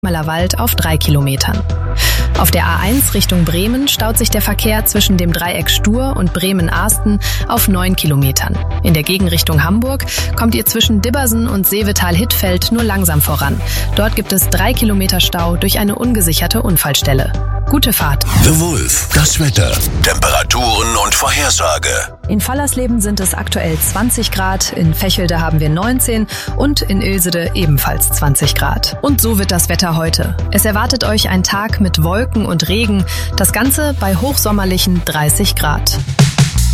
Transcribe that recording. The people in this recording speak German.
Wald auf 3 Kilometern. Auf der A1 Richtung Bremen staut sich der Verkehr zwischen dem Dreieck Stur und Bremen-Arsten auf 9 Kilometern. In der Gegenrichtung Hamburg kommt ihr zwischen Dibbersen und Seevetal-Hittfeld nur langsam voran. Dort gibt es 3 Kilometer Stau durch eine ungesicherte Unfallstelle. Gute Fahrt. The Wolf, das Wetter, Temperaturen und Vorhersage. In Fallersleben sind es aktuell 20 Grad, in Vechelde haben wir 19 und in Ilsede ebenfalls 20 Grad. Und so wird das Wetter heute. Es erwartet euch ein Tag mit Wolken und Regen, das Ganze bei hochsommerlichen 30 Grad.